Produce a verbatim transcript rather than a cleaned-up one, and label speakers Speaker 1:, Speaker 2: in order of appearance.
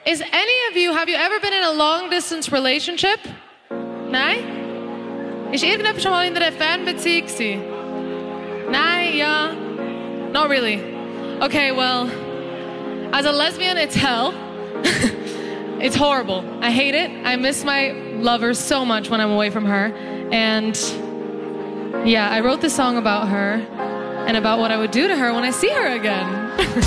Speaker 1: Is any of you, have you ever been in a long distance relationship? Nein? Ist irgendjemand schon mal in einer Fernbeziehung gewesen? Nein, ja. Not really. Okay, well, as a lesbian, it's hell. It's horrible. I hate it. I miss my lover so much when I'm away from her. And yeah, I wrote this song about her and about what I would do to her when I see her again.